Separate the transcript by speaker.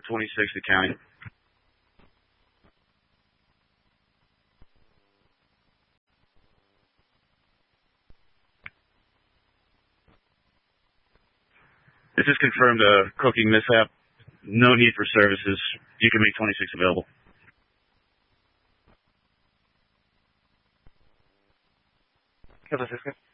Speaker 1: 26 to county. This is confirmed a cooking mishap. No need for services. You can make 26 available.
Speaker 2: San Francisco.